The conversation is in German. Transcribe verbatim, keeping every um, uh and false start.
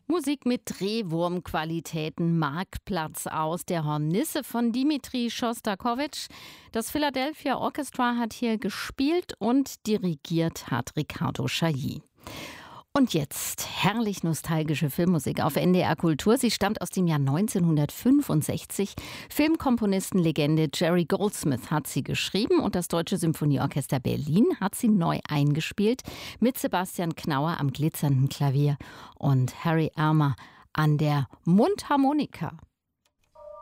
Musik mit Drehwurmqualitäten, Marktplatz aus der Hornisse von Dimitri Schostakowitsch. Das Philadelphia Orchestra hat hier gespielt und dirigiert hat Riccardo Chailly. Und jetzt herrlich nostalgische Filmmusik auf N D R Kultur. Sie stammt aus dem Jahr neunzehnhundertfünfundsechzig. Filmkomponistenlegende Jerry Goldsmith hat sie geschrieben und das Deutsche Symphonieorchester Berlin hat sie neu eingespielt mit Sebastian Knauer am glitzernden Klavier und Harry Armour an der Mundharmonika.